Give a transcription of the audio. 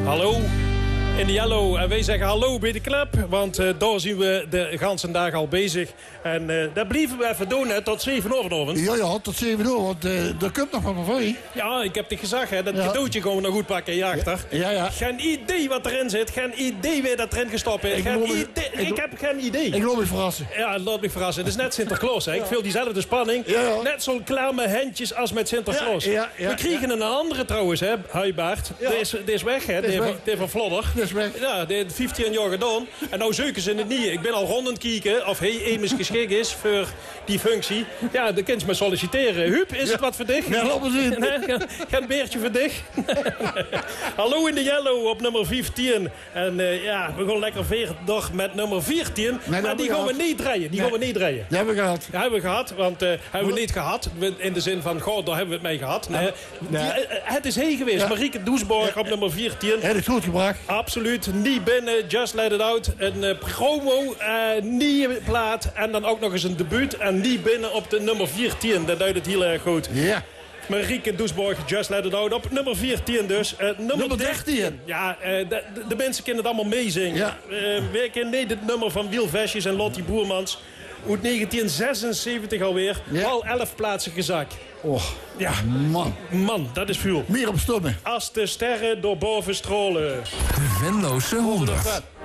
Hallo in de Yellow. En wij zeggen hallo bij de club. Want daar zien we de ganse dag al bezig. En dat blijven we even doen tot 7 uur vanavond. Ja, tot 7 uur. Want er komt nog van mij. Ja, ik heb het gezegd. Hè, dat cadeautje gewoon nog goed pakken. Ja, achter. Ja. Geen idee wat erin zit. Geen idee wie dat erin gestopt is. Ik heb geen idee. Ik laat me verrassen. Ja, laat me verrassen. Het is net Sinterklaas. Hè. Ik voel diezelfde spanning. Ja. Net zo klaar met handjes als met Sinterklaas. Ja. We kregen een andere trouwens, hè, Huibaard. Ja. Die is weg, hè. Die heeft van Vlodder. Die is weg. Ja, die heeft 15 jaar gedaan. En nou zoeken ze het niet. Ik ben al rond aan het kijken of hij immers geschikt is voor die functie. Ja, dan kun je me solliciteren. Huub, is het wat voor dich? Ja, laat me zien. Nee, geen beertje voor dich. Hallo in de Yellow op nummer 15. En ja, we gaan lekker verder met nummer 14. Nee, maar die gaan we niet draaien. Die hebben we gehad. Ja, hebben we gehad. Want hebben we niet gehad. In de zin van, goh, daar hebben we het mee gehad. Nee. Het is heen geweest. Ja. Marieke Doesborg op nummer 14. Heb het goed gebracht? Absoluut. Niet binnen. Just Let It Out. Een promo. Nieuwe plaat. En dan ook nog eens een debuut. En niet binnen op de nummer 14. Dat duidt het heel erg goed. Ja. Marieke Doesborg, Just Let It Out op nummer 14 dus. Nummer 13. Ja, de mensen kunnen het allemaal meezingen. Ja. We kennen het nummer van Wiel Vesjes en Lottie Boermans. Uit 1976 alweer. Ja. Al 11 plaatsen gezakt. Och, ja. Man, dat is veel. Meer op stommen. Als de sterren door boven strolen. De Venlose 100.